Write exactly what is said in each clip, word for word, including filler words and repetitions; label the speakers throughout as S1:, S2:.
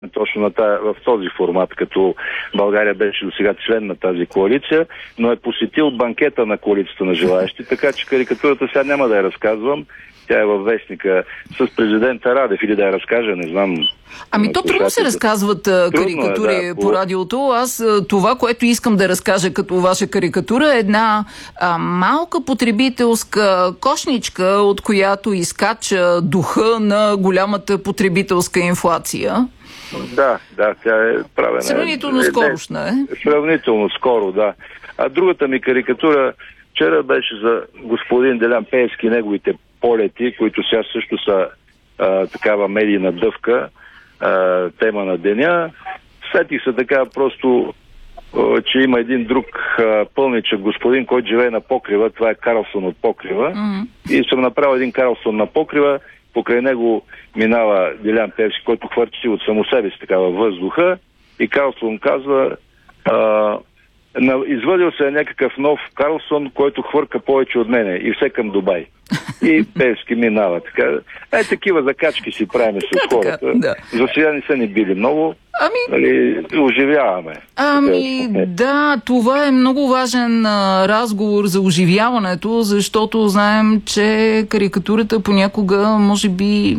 S1: точно на тая, в този формат, като България беше до сега член на тази коалиция, но е посетил банкета на коалицията на желаящи, така че карикатурата сега няма да я разказвам. Тя е във вестника с президента Радев, или да я разкажа, не знам.
S2: Ами то трудно се разказват трудно карикатури е, да, по радиото. Аз това, което искам да разкажа като ваша карикатура, е една а, малка потребителска кошничка, от която изкача духа на голямата потребителска инфлация.
S1: Да, да, тя е правена.
S2: Сравнително скорошна е.
S1: Сравнително скоро, да. А другата ми карикатура вчера беше за господин Делян Пеевски и неговите полети, които сега също са а, такава медийна дъвка, а, тема на деня. Сетих се така просто, а, че има един друг а, пълничък господин, който живее на покрива. Това е Карлсон от покрива. Mm-hmm. И съм направил един Карлсон на покрива. Покрай него минава Делян Пеевски, който хвърчи от само себе си такава въздуха. И Карлсон казва... А, извадил се е някакъв нов Карлсон, който хвърка повече от мене и все към Дубай. И Пеевски минава. Така. Е, такива закачки си правим с хората. Да. За сега не са ни били много. Ами... Нали, оживяваме.
S2: Ами така, да, това е много важен а, разговор за оживяването, защото знаем, че карикатурата понякога може би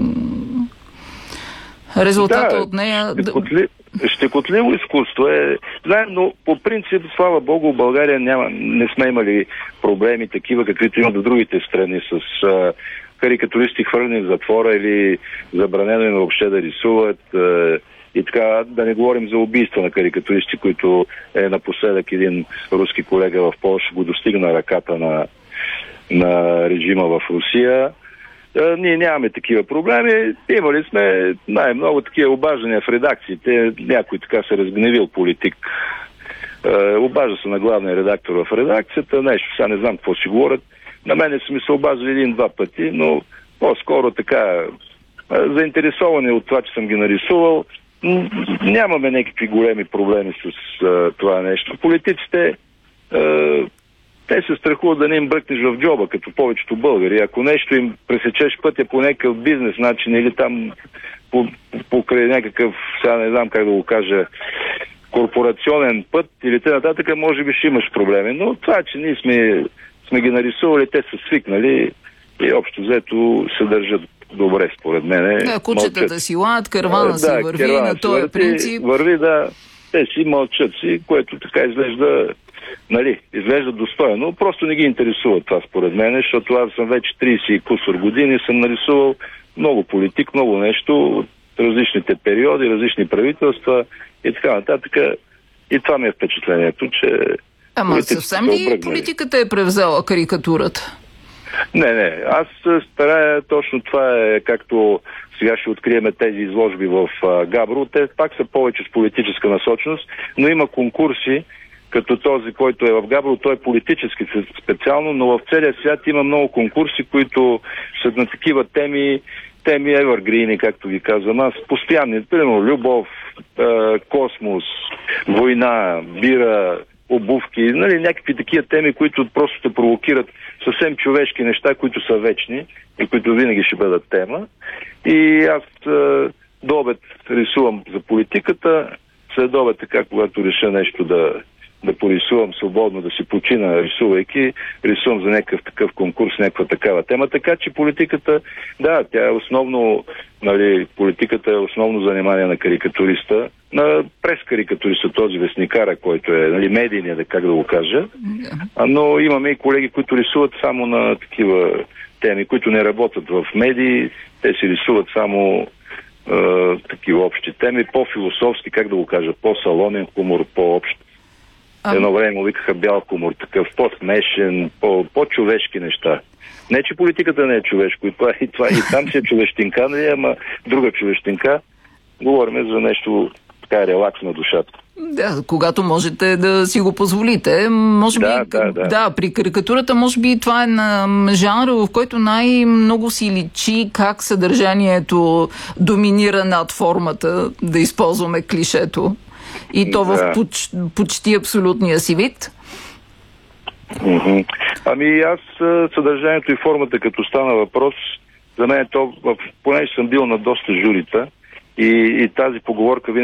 S2: резултата
S1: да,
S2: от нея...
S1: Щекотли... Щекотливо изкуство е. Знаем, но по принцип, слава Богу, в България няма, не сме имали проблеми такива, каквито имат в другите страни с а, карикатуристи хвърлени в затвора или забранено им въобще да рисуват. А, и така, да не говорим за убийства на карикатуристи, които е напоследък един руски колега в Полша го достигна ръката на, на режима в Русия. Uh, ние нямаме такива проблеми. Имали сме най-много такива обаждания в редакциите. Някой така се разгневил политик. Uh, обажда се на главния редактор в редакцията. Нещо, сега не знам какво си говорят. На мене са ми се обаждали един-два пъти, но по-скоро така uh, заинтересовани от това, че съм ги нарисувал. Нямаме някакви големи проблеми с uh, това нещо. Политиците uh, те се страхуват да не им бръкнеш в джоба, като повечето българи. Ако нещо им пресечеш пътя по някакъв бизнес начин или там по, покрай някакъв, сега не знам как да го кажа, корпорационен път или т.н., може би ще имаш проблеми. Но това, че ние сме, сме ги нарисували, те са свикнали и общо взето се държат добре, според мен.
S2: Да, кучетата си лад, карвана си
S1: да,
S2: върви на този принцип.
S1: Върви, да, те си мълчат си, което така изглежда... Нали, изглежда достойно, просто не ги интересува това според мен, защото аз съм вече трийсет и кусор години, съм нарисувал много политик, много нещо от различните периоди, различни правителства и така нататък. И това ми е впечатлението, че...
S2: Ама съвсем ли политиката е превзела карикатурата?
S1: Не, не, аз старая точно това е, както сега ще откриеме тези изложби в Габрово, те пак са повече с политическа насоченост, но има конкурси, като този, който е в Габрово, той е политически специално, но в целия свят има много конкурси, които са на такива теми, теми evergreen, както ги казвам аз, постоянни, примерно любов, е, космос, война, бира, обувки, нали, някакви такива теми, които просто те провокират съвсем човешки неща, които са вечни и които винаги ще бъдат тема. И аз е, до обед рисувам за политиката, след обед така, когато реша нещо да да порисувам свободно, да си почина рисувайки, рисувам за някакъв такъв конкурс, някаква такава тема. Така че политиката, да, тя е основно, нали, политиката е основно занимание на карикатуриста, на прес-карикатуриста, този вестникара, който е, нали, медийния, да как да го кажа. А, но имаме и колеги, които рисуват само на такива теми, които не работят в медии, те си рисуват само е, такива общи теми, по-философски, как да го кажа, по-салонен хумор, по-общ. А... Едно време му викаха бял хумор, такъв по-смешен, по- по-човешки неща. Не, че политиката не е човешко, и това, и, това, и там си е човещинка, нали, ама друга човещинка. Говорим за нещо така релакс на душата.
S2: Да, когато можете да си го позволите. Може
S1: да,
S2: би,
S1: да, да.
S2: да, при карикатурата може би това е на жанра, в който най-много си личи как съдържанието доминира над формата, да използваме клишето. И то да. в поч, почти абсолютния си вид.
S1: Mm-hmm. Ами аз съдържанието и формата, като стана въпрос, за мен то, понеже съм бил на доста журита И, и тази поговорка винаги